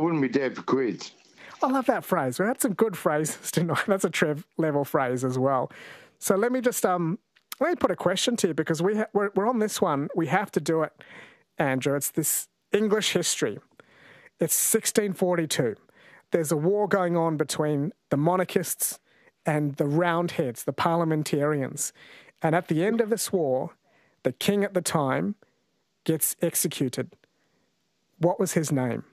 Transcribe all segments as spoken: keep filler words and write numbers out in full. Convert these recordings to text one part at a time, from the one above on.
wouldn't be dead for quids. I love that phrase. We had some good phrases tonight. That's a Trev level phrase as well. So let me just um let me put a question to you because we ha- we're, we're on this one. We have to do it, Andrew. It's this English history. It's sixteen forty-two. There's a war going on between the monarchists and the Roundheads, the parliamentarians. And at the end of this war, the king at the time gets executed. What was his name?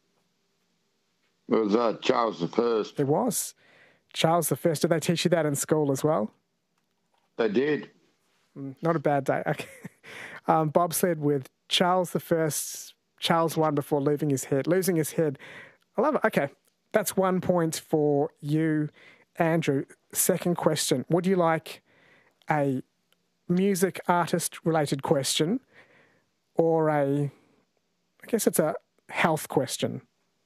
It was uh, Charles the First. It was. Charles the First. Did they teach you that in school as well? They did. Mm, not a bad day. Okay. Um, bobsled with Charles the First. Charles won before losing his head. Losing his head. I love it. Okay. That's one point for you, Andrew. Second question. Would you like a music artist-related question or a, I guess it's a health question?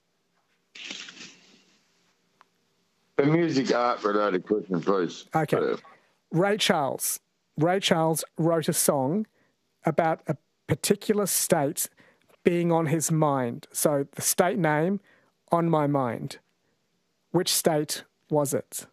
A music art-related question, please. Okay. Uh, Ray Charles. Ray Charles wrote a song about a particular state being on his mind. So the state name, On My Mind. Which state was it?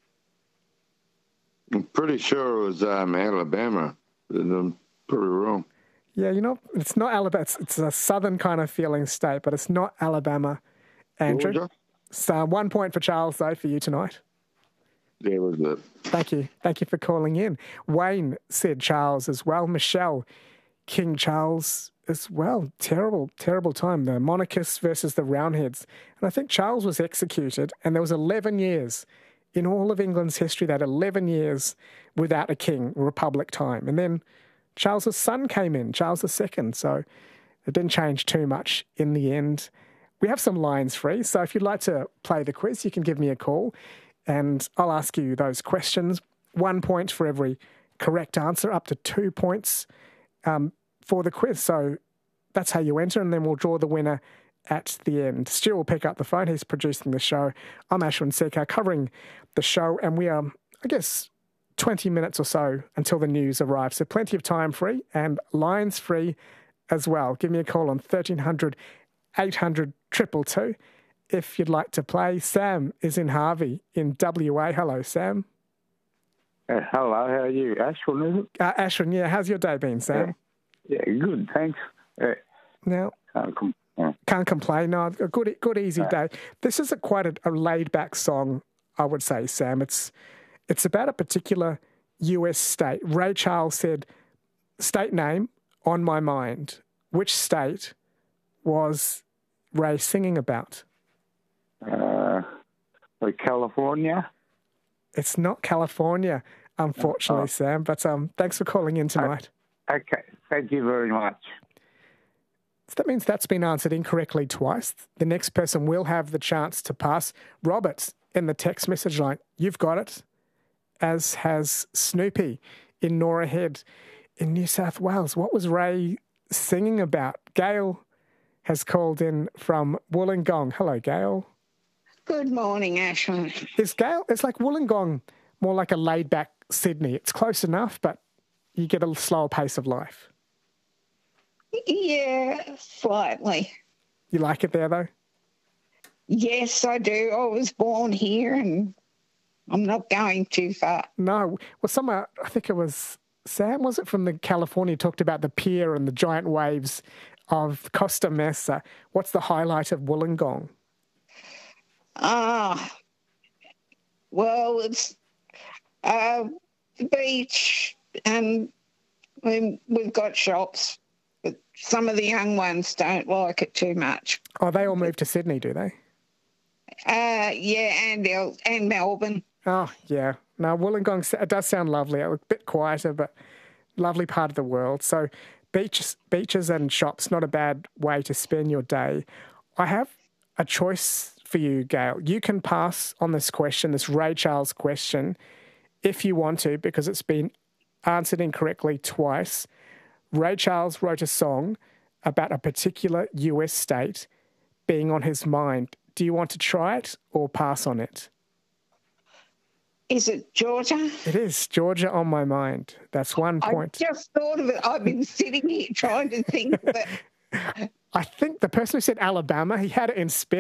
I'm pretty sure it was um, Alabama, but I'm pretty wrong. Yeah, you know, it's not Alabama. It's, it's a southern kind of feeling state, but it's not Alabama, Andrew. Georgia? So one point for Charles, though, for you tonight. Yeah, was it? Thank you. Thank you for calling in. Wayne said Charles as well. Michelle, King Charles as well. Terrible, terrible time. The monarchists versus the Roundheads. And I think Charles was executed, and there was eleven years in all of England's history, that eleven years without a king, republic time. And then Charles's son came in, Charles the Second. So it didn't change too much in the end. We have some lines free, so if you'd like to play the quiz, you can give me a call and I'll ask you those questions. One point for every correct answer, up to two points um, for the quiz. So that's how you enter, and then we'll draw the winner at the end. Stu will pick up the phone. He's producing the show. I'm Ashwin Sekar, covering the show, and we are, I guess, twenty minutes or so until the news arrives. So plenty of time free and lines free as well. Give me a call on thirteen hundred, eight hundred, two two two if you'd like to play. Sam is in Harvey in W A. Hello, Sam. Uh, hello, how are you? Ashwin, is it? Uh, Ashwin, yeah. How's your day been, Sam? Yeah, yeah good, thanks. Uh, now, can't, com- uh, can't complain. No, a good, good, easy day. This is a quite a, a laid-back song, I would say, Sam. It's it's about a particular U S state. Ray Charles said, state name, On My Mind. Which state was Ray singing about? uh, like California? It's not California, unfortunately, Oh. Sam. But um, thanks for calling in tonight. Okay, thank you very much. So that means that's been answered incorrectly twice. The next person will have the chance to pass. Robert, in the text message line, you've got it, as has Snoopy in Nora Head in New South Wales. What was Ray singing about? Gail has called in from Wollongong. Hello, Gail. Good morning, Ashwin. Is Gail, it's like Wollongong, more like a laid-back Sydney. It's close enough, but you get a slower pace of life. Yeah, slightly. You like it there, though? Yes, I do. I was born here and I'm not going too far. No. Well, somewhere, I think it was Sam, was it, from the California, talked about the pier and the giant waves of Costa Mesa. What's the highlight of Wollongong? Ah, well, it's uh, the beach and we, we've got shops, but some of the young ones don't like it too much. Oh, they all moved to Sydney, do they? Uh, yeah, and El- and Melbourne. Oh, yeah. No, Wollongong, it does sound lovely. A bit quieter, but lovely part of the world. So beaches, beaches and shops, not a bad way to spend your day. I have a choice for you, Gail. You can pass on this question, this Ray Charles question, if you want to, because it's been answered incorrectly twice. Ray Charles wrote a song about a particular U S state being on his mind. Do you want to try it or pass on it? Is it Georgia? It is Georgia on my mind. That's one point. I just thought of it. I've been sitting here trying to think of it. I think the person who said Alabama, he had it in spit.